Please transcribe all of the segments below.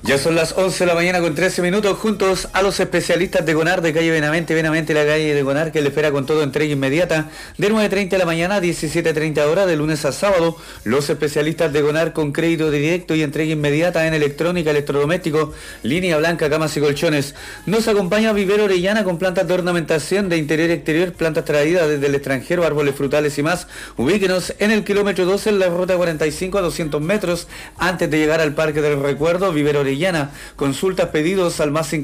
Ya son las 11 de la mañana con 13 minutos, juntos a los especialistas de Gonar de calle Benavente, la calle de Gonar, que le espera con todo entrega inmediata, de 9:30 de la mañana a 17:30 horas, de lunes a sábado. Los especialistas de Gonar con crédito directo y entrega inmediata en electrónica, electrodoméstico, línea blanca, camas y colchones. Nos acompaña Vivero Orellana con plantas de ornamentación de interior y exterior, plantas traídas desde el extranjero, árboles frutales y más. Ubíquenos en el kilómetro 12 en la ruta 45 a 200 metros, antes de llegar al Parque del Recuerdo. Vivero Orellana. Consultas, pedidos al más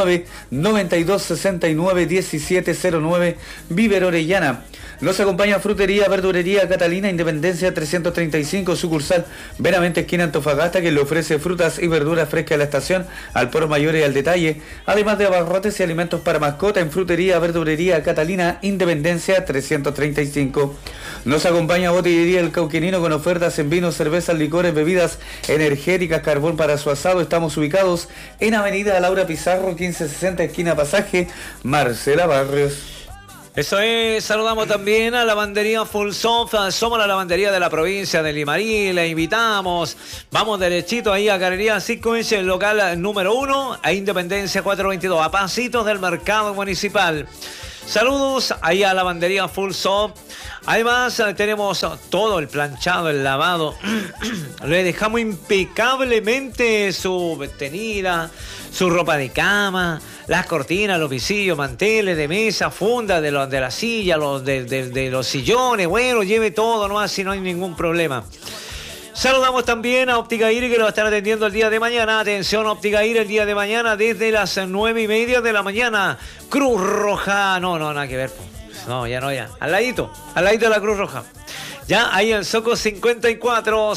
569-9269-1709. Vivero Orellana. Nos acompaña Frutería, Verdurería Catalina, Independencia 335, sucursal Benavente, esquina Antofagasta, que le ofrece frutas y verduras frescas a la estación, al por mayor y al detalle, además de abarrotes y alimentos para mascota en Frutería, Verdurería Catalina, Independencia 335. Nos acompaña Botillería El Cauquenino con ofertas en vinos, cervezas, licores, bebidas energéticas, carbón para su asado. Estamos ubicados en Avenida Laura Pizarro, 1560, esquina Pasaje, Marcela Barrios. Eso es, saludamos también a Lavandería Full Soft, somos la lavandería de la provincia de Limarí, le invitamos, vamos derechito ahí a Galería Sequence, el local número 1, a Independencia 422, a pasitos del mercado municipal. Saludos ahí a Lavandería Full Soft. Además tenemos todo el planchado, el lavado. Le dejamos impecablemente su tenida, su ropa de cama, las cortinas, los visillos, manteles de mesa, fundas de la silla, de los sillones. Bueno, lleve todo nomás si no hay ningún problema. Saludamos también a Óptica Ire, que lo va a estar atendiendo el día de mañana. Atención, Óptica Ire, el día de mañana desde las 9:30 de la mañana. Cruz Roja. No, nada que ver. No, ya. Al ladito de la Cruz Roja. Ya ahí en Soco 54,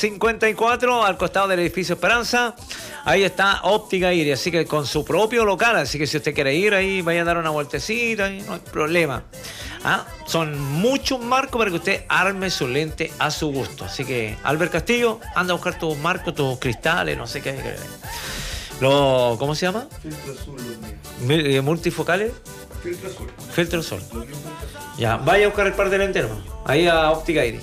al costado del edificio Esperanza. Ahí está Óptica Ire, así que con su propio local. Así que si usted quiere ir ahí, vaya a dar una vueltecita, no hay problema. Son muchos marcos para que usted arme su lente a su gusto. Así que, Albert Castillo, anda a buscar tus marcos, tus cristales, no sé qué. ¿Cómo se llama? Filtro azul. ¿Multifocales? Filtro azul. Filtro azul. Ya, vaya a buscar el par de lentes, ahí a Óptica Ire.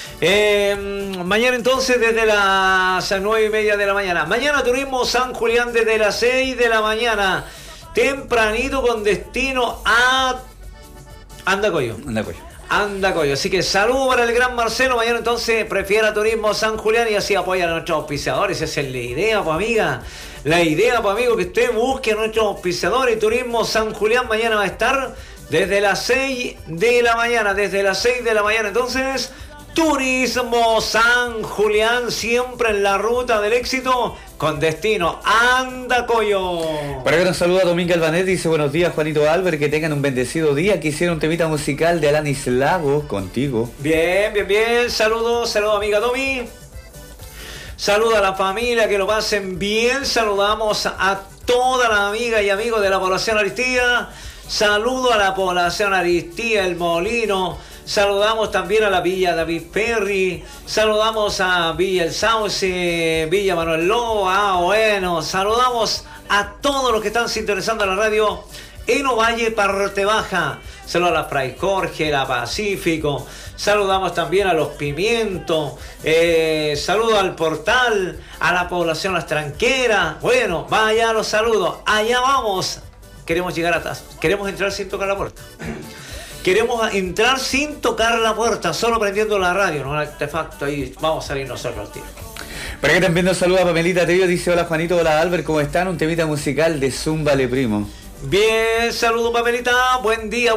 Mañana entonces desde las 9:30 de la mañana. Mañana Turismo San Julián desde las 6 de la mañana. Tempranito con destino a Andacoyo. Así que saludo para el gran Marcelo. Mañana entonces prefiera Turismo San Julián y así apoya a nuestros auspiciadores. Esa es la idea, pues amiga. La idea, pues amigo, que usted busque a nuestros auspiciadores. Turismo San Julián mañana va a estar desde las 6 de la mañana. Entonces, Turismo San Julián, siempre en la ruta del éxito, con destino Andacoyo. Para que nos saluda Domingo Albanés, dice: buenos días, Juanito Albert, que tengan un bendecido día. Quisiera un temita musical de Alanis Lagos contigo. Bien. Saludos, amiga Domi. Saludos a la familia, que lo pasen bien. Saludamos a todas las amigas y amigos de la población Aristía. Saludo a la población Aristía, El Molino. Saludamos también a la Villa David Perry. Saludamos a Villa El Sauce, Villa Manuel Lobo. Bueno, saludamos a todos los que están sintonizando la radio en Ovalle, parte baja. Saludos a la Fray Jorge, la Pacífico. Saludamos también a los Pimientos. Saludos al Portal, a la población Las Tranqueras. Bueno, vaya los saludos. Allá vamos. Queremos entrar sin tocar la puerta. Queremos entrar sin tocar la puerta, solo prendiendo la radio, no el artefacto ahí. Vamos a salir nosotros al tiro. Para que también nos saluda Pamelita Tello, dice: hola Juanito, hola Albert, ¿cómo están? Un temita musical de Zúmbale Primo. Bien, saludos Pamelita, buen día.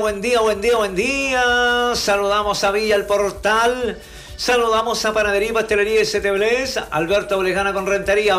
Saludamos a Villa El Portal. Saludamos a Panadería y Pastelería ST Bless, Alberto Blejana con Rentería.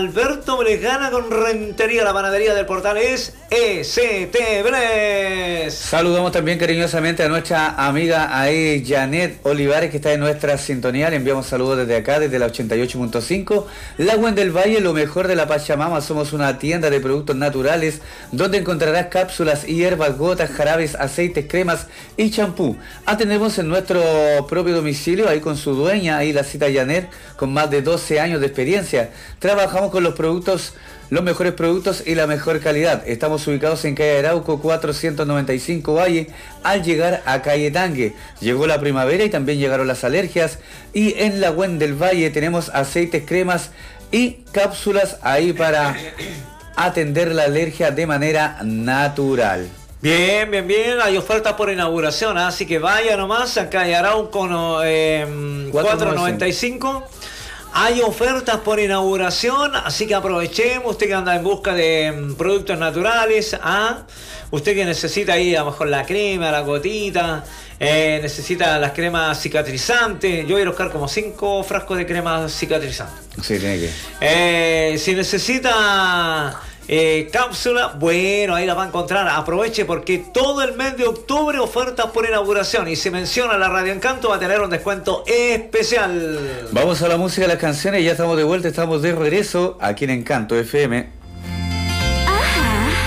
La panadería del Portal es ST Bless. Saludamos también cariñosamente a nuestra amiga Janet Olivares, que está en nuestra sintonía. Le enviamos saludos desde acá, desde la 88.5. La Gwen del Valle, lo mejor de la Pachamama. Somos una tienda de productos naturales donde encontrarás cápsulas, hierbas, gotas, jarabes, aceites, cremas y champú. Atendemos en nuestro propio domicilio, ahí con su dueña, ahí la cita Janet, con más de 12 años de experiencia. Trabajamos con los mejores productos y la mejor calidad. Estamos ubicados en calle Arauco 495 Valle, al llegar a calle Tangue. Llegó la primavera y también llegaron las alergias. Y en la Gwen del Valle tenemos aceites, cremas y cápsulas ahí para atender la alergia de manera natural. Bien, bien, bien. Hay ofertas por inauguración, así que vaya nomás. Acá hay Arauco 4.95. Hay ofertas por inauguración, así que aprovechemos. Usted que anda en busca de productos naturales, usted que necesita ahí a lo mejor la crema, la gotita, necesita las cremas cicatrizantes. Yo voy a buscar como 5 frascos de crema cicatrizante. Sí, tiene que. Si necesita cápsula, bueno, ahí la va a encontrar. Aproveche porque todo el mes de octubre ofertas por inauguración, y si menciona la Radio Encanto va a tener un descuento especial. Vamos a la música, las canciones, ya estamos de vuelta, estamos de regreso aquí en Encanto FM.